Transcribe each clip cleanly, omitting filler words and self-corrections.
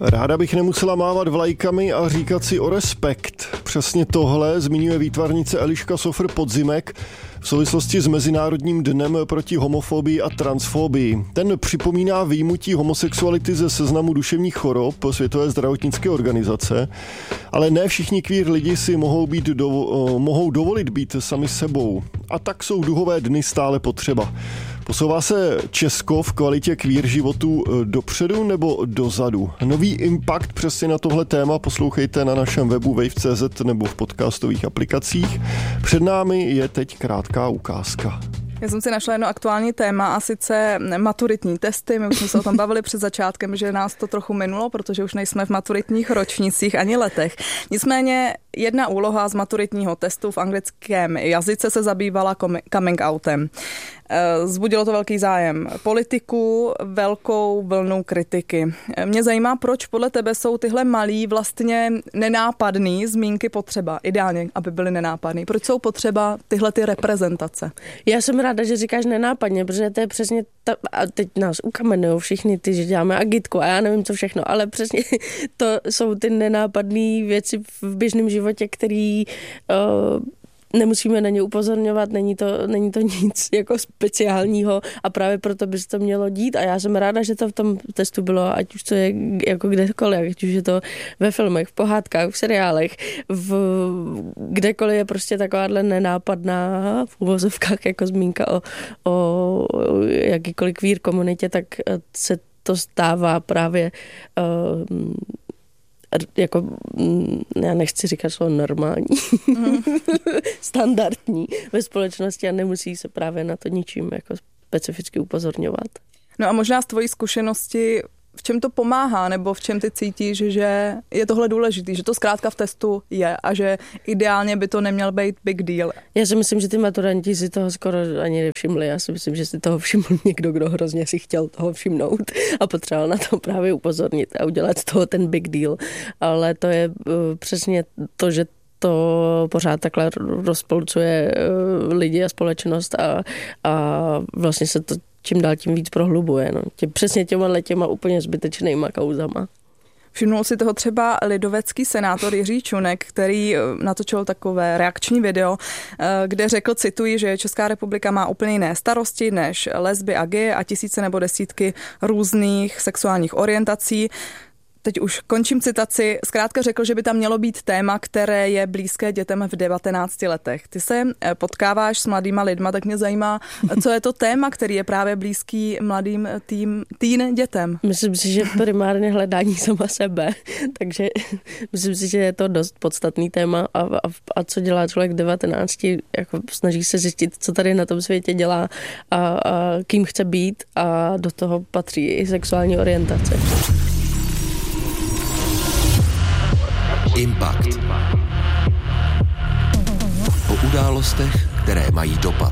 Ráda bych nemusela mávat vlajkami a říkat si o respekt. Přesně tohle zmiňuje výtvarnice Eliška Sofr-Podzimek v souvislosti s Mezinárodním dnem proti homofobii a transfobii. Ten připomíná vyjmutí homosexuality ze seznamu duševních chorob Světové zdravotnické organizace, ale ne všichni queer lidi si mohou dovolit být sami sebou. A tak jsou duhové dny stále potřeba. Posouvá se Česko v kvalitě queer životů dopředu nebo dozadu? Nový Impact přesně na tohle téma poslouchejte na našem webu wave.cz nebo v podcastových aplikacích. Před námi je teď krátká ukázka. Já jsem si našla jedno aktuální téma a sice maturitní testy. My už jsme se o tom bavili před začátkem, že nás to trochu minulo, protože už nejsme v maturitních ročnících ani letech. Nicméně jedna úloha z maturitního testu v anglickém jazyce se zabývala coming outem. Zbudilo to velký zájem politiků, velkou vlnu kritiky. Mě zajímá, proč podle tebe jsou tyhle malý vlastně nenápadný zmínky potřeba. Ideálně, aby byly nenápadný. Proč jsou potřeba tyhle ty reprezentace? Já jsem ráda, že říkáš nenápadně, protože to je přesně a teď nás ukamenujou všichni ty, že děláme agitku a já nevím co všechno, ale přesně to jsou ty nenápadné věci v běžném životě, který nemusíme na ně upozorňovat, není to nic jako speciálního a právě proto by se to mělo dít a já jsem ráda, že to v tom testu bylo, ať už to je jako kdekoliv, ať už je to ve filmech, v pohádkách, v seriálech, kdekoliv je prostě takováhle nenápadná v uvozovkách jako zmínka o jakýkoliv queer komunitě, tak se to stává právě jako, já nechci říkat slovo normální, standardní ve společnosti a nemusí se právě na to ničím jako specificky upozorňovat. No a možná z tvojí zkušenosti, v čem to pomáhá, nebo v čem ty cítíš, že je tohle důležitý, že to zkrátka v testu je a že ideálně by to neměl být big deal? Já si myslím, že ty maturanti si toho skoro ani nevšimli. Já si myslím, že si toho všiml někdo, kdo hrozně si chtěl toho všimnout a potřeboval na to právě upozornit a udělat z toho ten big deal. Ale to je přesně to, že to pořád takhle rozpolcuje lidi a společnost a vlastně se to čím dál tím víc prohlubuje. No. Přesně těma úplně zbytečnýma kauzama. Všimnul si toho třeba lidovecký senátor Jiří Čunek, který natočil takové reakční video, kde řekl, cituji, že Česká republika má úplně jiné starosti než lesby a gay a tisíce nebo desítky různých sexuálních orientací. Teď už končím citaci, zkrátka řekl, že by tam mělo být téma, které je blízké dětem v 19 letech. Ty se potkáváš s mladýma lidma, tak mě zajímá, co je to téma, který je právě blízký mladým teen dětem. Myslím si, že primárně hledání sama sebe, takže myslím si, že je to dost podstatný téma a co dělá člověk v 19, jako snaží se zjistit, co tady na tom světě dělá a kým chce být a do toho patří i sexuální orientace. Impact. O událostech, které mají dopad.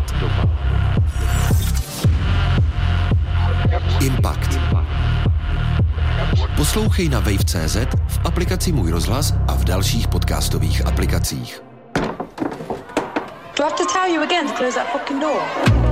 Impact. Poslouchej na wave.cz, v aplikaci Můj rozhlas a v dalších podcastových aplikacích. Do I have to tell you again to close that fucking door?